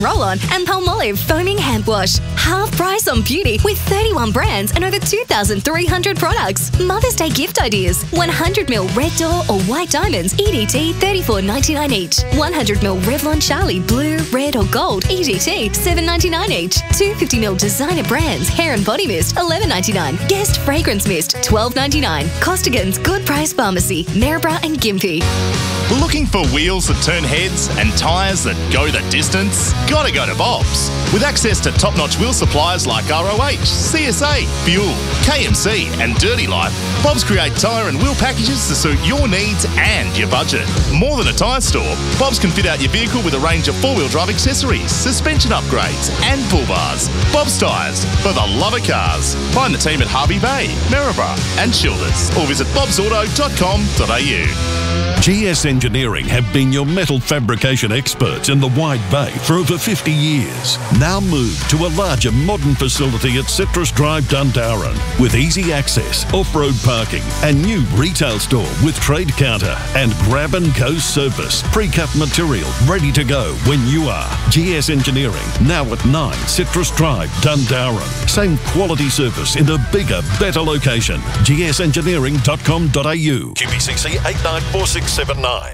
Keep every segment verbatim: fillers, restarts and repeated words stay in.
Roll-On and Palmolive Foaming Hand Wash. Half price on beauty with thirty-one brands and over two thousand three hundred products. Mother's Day gift ideas. one hundred milliliter Red Door or White Diamonds, E D T thirty-four ninety-nine each. one hundred milliliter Revlon Charlie Blue, Red or Gold, E D T seven ninety-nine each. two hundred fifty milliliter Designer Brands Hair and Body Mist, eleven ninety-nine. Guest Fragrance Mist, twelve ninety-nine. Costigan's Good Price Pharmacy, Maryborough and Gympie. Looking for wheels that turn heads and tyres that go the distance? Gotta go to Bob's. With access to top-notch wheel suppliers like R O H, C S A, Fuel, K M C and Dirty Life, Bob's create tyre and wheel packages to suit your needs and your budget. More than a tyre store, Bob's can fit out your vehicle with a range of four-wheel drive accessories, suspension upgrades and pull bars. Bob's Tyres, for the love of cars. Find the team at Harvey Bay, Maryborough and Childers or visit bobs auto dot com dot a u. G S Engineering have been your metal fabrication experts in the Wide Bay for over fifty years. Now move to a larger modern facility at Citrus Drive, Dundowran with easy access, off-road parking and new retail store with trade counter and grab and go service. Pre-cut material ready to go when you are. G S Engineering now at nine Citrus Drive, Dundowran. Same quality service in a bigger, better location. g s engineering dot com dot a u. Q B C C eight nine four six seven nine.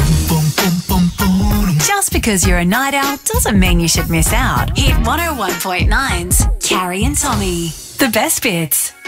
Just because you're a night owl doesn't mean you should miss out. Hit one oh one point nine's Carrie and Tommy. The best bits.